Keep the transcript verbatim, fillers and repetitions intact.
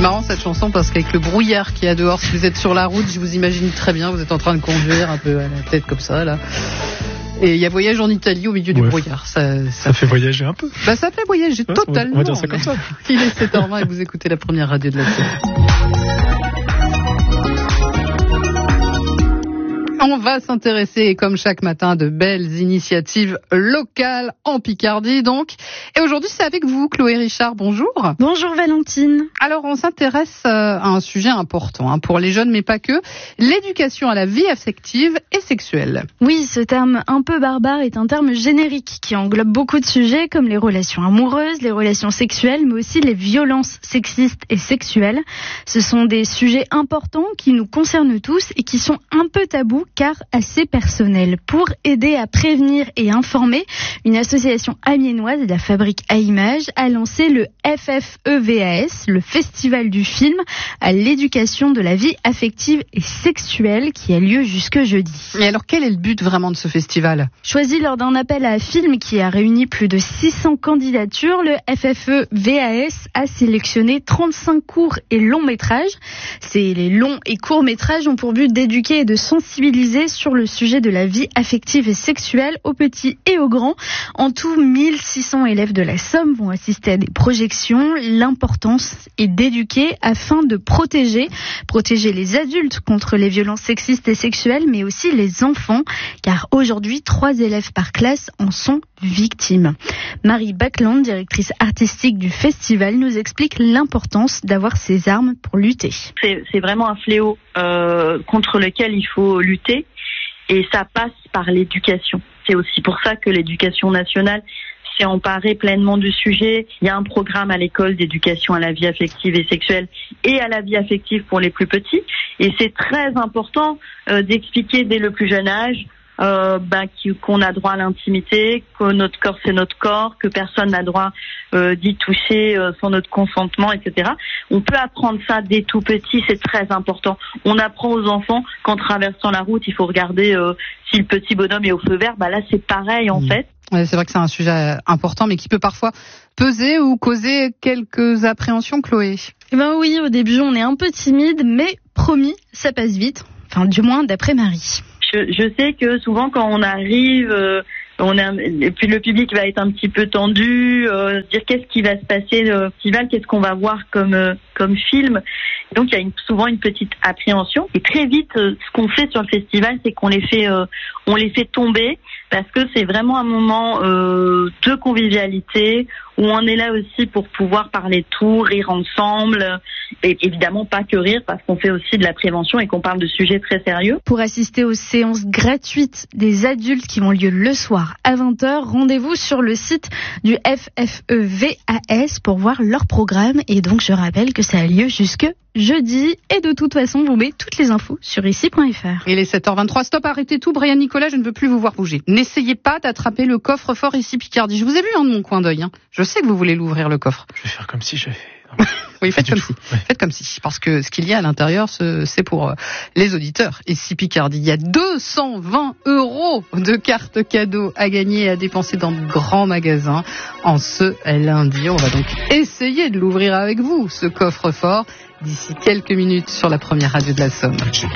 marrant cette chanson parce qu'avec le brouillard qu'il y a dehors, si vous êtes sur la route, je vous imagine très bien, vous êtes en train de conduire un peu à la tête comme ça là. Et il y a Voyage en Italie au milieu du ouais. brouillard. Ça, ça, ça fait voyager un peu. Bah ça fait voyager ouais, totalement. On va dire ça comme ça. Il est sept heures vingt et vous écoutez la première radio de la semaine. On va s'intéresser, comme chaque matin, à de belles initiatives locales en Picardie, donc. Et aujourd'hui, c'est avec vous, Chloé Richard. Bonjour. Bonjour, Valentine. Alors, on s'intéresse à un sujet important, hein, pour les jeunes, mais pas que. L'éducation à la vie affective et sexuelle. Oui, ce terme un peu barbare est un terme générique qui englobe beaucoup de sujets comme les relations amoureuses, les relations sexuelles, mais aussi les violences sexistes et sexuelles. Ce sont des sujets importants qui nous concernent tous et qui sont un peu tabous car assez personnels. Pour aider à prévenir et informer, une association amiénoise, la Fabrique à Images, a lancé le F F E V A S, le Festival du film à l'éducation de la vie affective et sexuelle qui a lieu jusque jeudi. Et alors, quel est le but vraiment de ce festival ? Choisi lors d'un appel à film qui a réuni plus de six cents candidatures, le F F E V A S a sélectionné trente-cinq courts et longs métrages. Ces les longs et courts métrages ont pour but d'éduquer et de sensibiliser sur le sujet de la vie affective et sexuelle aux petits et aux grands. En tout, mille six cents élèves de la Somme vont assister à des projections. L'importance est d'éduquer afin de protéger, protéger les adultes contre les violences sexistes et sexuelles, mais aussi les enfants, car aujourd'hui, trois élèves par classe en sont victimes. Marie Bacland, directrice artistique du festival, nous explique l'importance d'avoir ces armes pour lutter. C'est, c'est vraiment un fléau euh, contre lequel il faut lutter et ça passe par l'éducation. C'est aussi pour ça que l'éducation nationale s'est emparée pleinement du sujet. Il y a un programme à l'école d'éducation à la vie affective et sexuelle et à la vie affective pour les plus petits et c'est très important euh, d'expliquer dès le plus jeune âge Euh, bah, qu'on a droit à l'intimité, que notre corps c'est notre corps, que personne n'a droit euh, d'y toucher euh, sans notre consentement, et cetera. On peut apprendre ça dès tout petit, c'est très important. On apprend aux enfants qu'en traversant la route, il faut regarder euh, si le petit bonhomme est au feu vert. Bah là, c'est pareil en mmh. fait. Ouais, c'est vrai que c'est un sujet important, mais qui peut parfois peser ou causer quelques appréhensions, Chloé. Eh ben oui, au début, on est un peu timide, mais promis, ça passe vite. Enfin, du moins, d'après Marie. Je, je sais que souvent quand on arrive, euh, on a, et puis le public va être un petit peu tendu, euh, dire qu'est-ce qui va se passer le festival, qu'est-ce qu'on va voir comme euh, comme film. Donc il y a une, souvent une petite appréhension. Et très vite, euh, ce qu'on fait sur le festival, c'est qu'on les fait euh, on les fait tomber parce que c'est vraiment un moment euh, de convivialité où on est là aussi pour pouvoir parler tout, rire ensemble. Et évidemment pas que rire parce qu'on fait aussi de la prévention et qu'on parle de sujets très sérieux. Pour assister aux séances gratuites des adultes qui ont lieu le soir à vingt heures, rendez-vous sur le site du F F E V A S pour voir leur programme. Et donc je rappelle que ça a lieu jusque jeudi. Et de toute façon, vous mettez toutes les infos sur ici point f r. Il est sept heures vingt-trois. Stop, arrêtez tout. Brian Nicolas, je ne veux plus vous voir bouger. N'essayez pas d'attraper le coffre-fort ici Picardie. Je vous ai vu hein, de mon coin d'œil. Hein. Je sais que vous voulez l'ouvrir le coffre. Je vais faire comme si j'avais... Oui, faites comme si. Ouais. Faites comme si. Parce que ce qu'il y a à l'intérieur, c'est pour les auditeurs. Ici Picardie, il y a deux cent vingt euros de cartes cadeaux à gagner et à dépenser dans de grands magasins en ce lundi. On va donc essayer de l'ouvrir avec vous, ce coffre-fort, d'ici quelques minutes sur la première radio de la Somme.